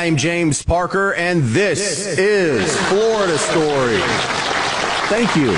I'm James Parker, and this is Florida Story. Thank you.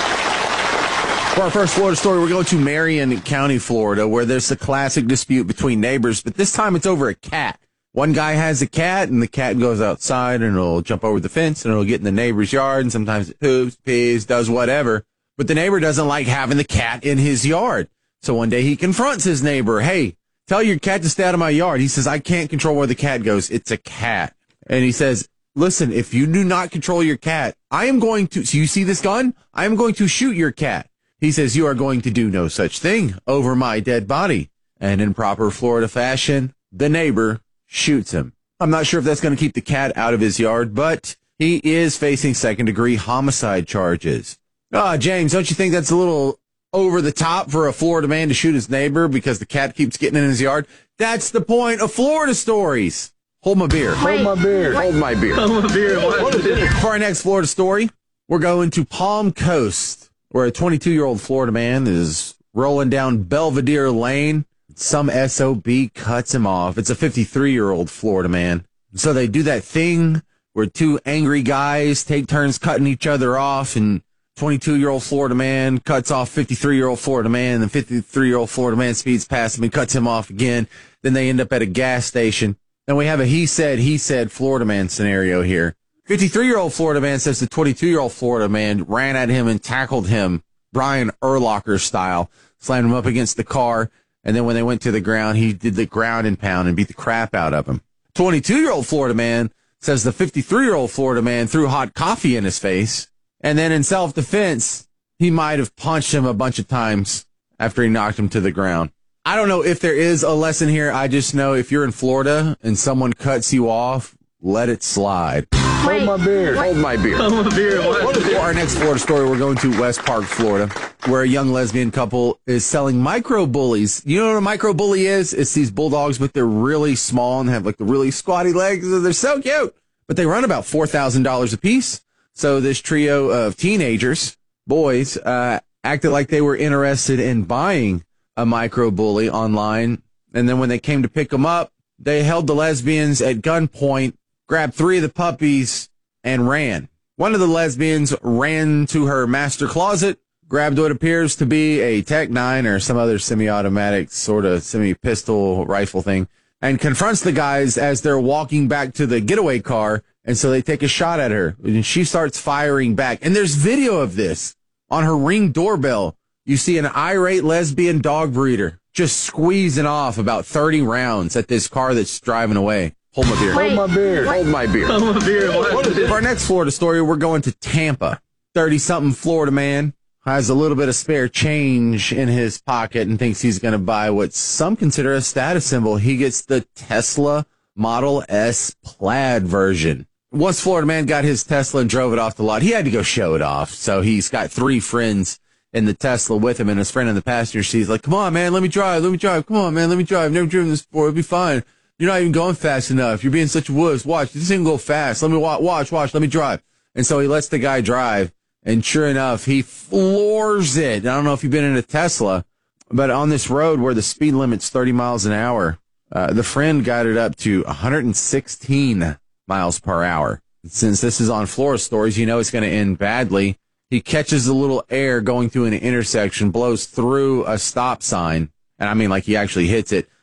For our first Florida story, we're going to Marion County, Florida, where there's a classic dispute between neighbors, but this time it's over a cat. One guy has a cat, and the cat goes outside, and it'll jump over the fence, and it'll get in the neighbor's yard, and sometimes it poops, pees, does whatever. But the neighbor doesn't like having the cat in his yard. So one day he confronts his neighbor. Hey, tell your cat to stay out of my yard. He says, I can't control where the cat goes. It's a cat. And he says, listen, if you do not control your cat, I am going to, so you see this gun? I am going to shoot your cat. He says, you are going to do no such thing over my dead body. And in proper Florida fashion, the neighbor shoots him. I'm not sure if that's going to keep the cat out of his yard, but he is facing second-degree homicide charges. James, don't you think that's a little over the top for a Florida man to shoot his neighbor because the cat keeps getting in his yard? That's the point of Florida stories. Hold my beer. Hold my beer. Hold my beer. Hold my beer. For our next Florida story, we're going to Palm Coast, where a 22-year-old Florida man is rolling down Belvedere Lane. Some SOB cuts him off. It's a 53-year-old Florida man. So they do that thing where two angry guys take turns cutting each other off, and 22-year-old Florida man cuts off 53-year-old Florida man, and the 53-year-old Florida man speeds past him and cuts him off again. Then they end up at a gas station. And we have a he said Florida man scenario here. 53-year-old Florida man says the 22-year-old Florida man ran at him and tackled him, Brian Urlacher style, slammed him up against the car, and then when they went to the ground, he did the ground and pound and beat the crap out of him. 22-year-old Florida man says the 53-year-old Florida man threw hot coffee in his face, and then in self-defense, he might have punched him a bunch of times after he knocked him to the ground. I don't know if there is a lesson here. I just know if you're in Florida and someone cuts you off, let it slide. Hold my beer. Hold my beer. Hold my beer. For our next Florida story, we're going to West Park, Florida, where a young lesbian couple is selling micro bullies. You know what a micro bully is? It's these bulldogs, but they're really small and have like the really squatty legs. They're so cute, but they run about $4,000 a piece. So this trio of teenagers, boys, acted like they were interested in buying a micro bully online. And then when they came to pick them up, they held the lesbians at gunpoint, grabbed 3 of the puppies, and ran. One of the lesbians ran to her master closet, grabbed what appears to be a Tec-9 or some other semi-automatic sort of semi-pistol rifle thing, and confronts the guys as they're walking back to the getaway car. And so they take a shot at her, and she starts firing back. And there's video of this on her Ring doorbell. You see an irate lesbian dog breeder just squeezing off about 30 rounds at this car that's driving away. Hold my beer. Hold my beer. Hold my beer. Hold my beer. For our next Florida story, we're going to Tampa. 30-something Florida man has a little bit of spare change in his pocket and thinks he's going to buy what some consider a status symbol. He gets the Tesla Model S Plaid version. Once Florida man got his Tesla and drove it off the lot, he had to go show it off. So he's got 3 friends in the Tesla with him, and his friend in the passenger seat is like, come on, man, let me drive. Come on, man, let me drive. I've never driven this before. It'll be fine. You're not even going fast enough. You're being such a wuss. Watch, this ain't go fast. Let me watch. Let me drive. And so he lets the guy drive, and sure enough, he floors it. I don't know if you've been in a Tesla, but on this road where the speed limit's 30 miles an hour, the friend got it up to 116 miles per hour. Since this is on Florida Stories, you know it's going to end badly. He catches a little air going through an intersection, blows through a stop sign, and I mean like he actually hits it,